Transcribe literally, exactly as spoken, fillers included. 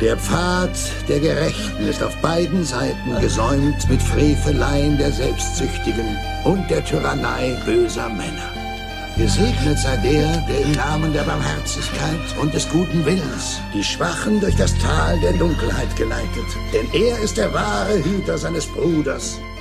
Der Pfad der Gerechten ist auf beiden Seiten gesäumt mit Freveleien der Selbstsüchtigen und der Tyrannei böser Männer. Gesegnet sei der, der im Namen der Barmherzigkeit und des guten Willens die Schwachen durch das Tal der Dunkelheit geleitet. Denn er ist der wahre Hüter seines Bruders